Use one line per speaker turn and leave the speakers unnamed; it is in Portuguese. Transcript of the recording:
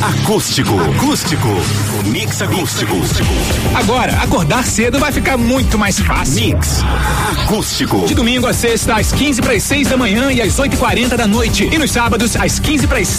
Acústico. Mix acústico.
Agora, acordar cedo vai ficar muito mais fácil.
Mix acústico.
De domingo a sexta, às 15 para as 6 da manhã e às 8h40 da noite. E nos sábados, às 15 para as